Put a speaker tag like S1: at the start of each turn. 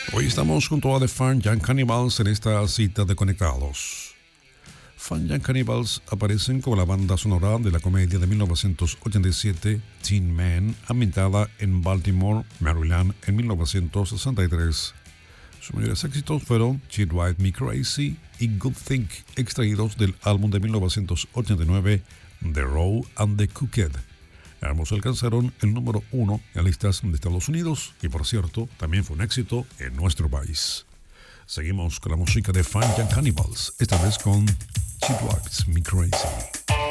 S1: Hoy estamos junto a The Fun Young Cannibals en esta cita de Conectados. Fun Young Cannibals aparecen como la banda sonora de la comedia de 1987 Teen Man, ambientada en Baltimore, Maryland, en 1963. Sus mayores éxitos fueron She Drive Me Crazy y Good Thing, extraídos del álbum de 1989 The Raw and the Cooked. Ambos alcanzaron el número 1 en listas de Estados Unidos y, por cierto, también fue un éxito en nuestro país. Seguimos con la música de Fun Young Cannibals, esta vez con She Drives Me Crazy.